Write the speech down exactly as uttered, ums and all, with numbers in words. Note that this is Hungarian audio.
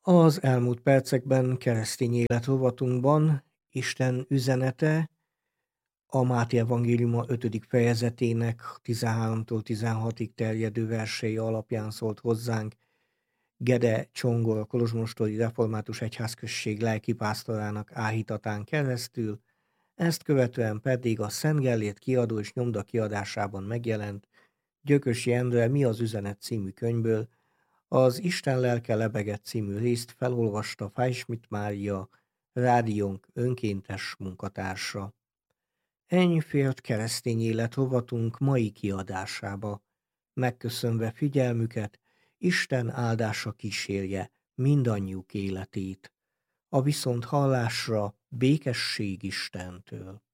Az elmúlt percekben keresztény élet rovatunkban Isten üzenete a Máté evangéliuma ötödik fejezetének tizenháromtól tizenhatig terjedő versei alapján szólt hozzánk Gede Csongor, a kolozsmostori református egyházközség lelkipásztorának áhítatán keresztül, ezt követően pedig a Szent Gellért kiadó és nyomda kiadásában megjelent Gyökösi Endre Mi az üzenet című könyvből az Isten lelke lebegett című részt felolvasta Fájsmit Mária, rádiónk önkéntes munkatársa. Ennyi fért keresztény élet rovatunk mai kiadásába. Megköszönve figyelmüket, Isten áldása kísérje mindannyiuk életét. A viszont hallásra békesség Istentől.